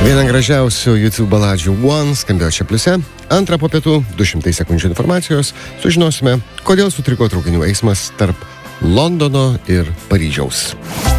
Viena gražiausių YouTube baladžių One skambėjo čia pliuse. Antrą po pietų 200 sekundžių informacijos. Sužinosime, kodėl sutriko traukinių eismas tarp Londono ir Paryžiaus.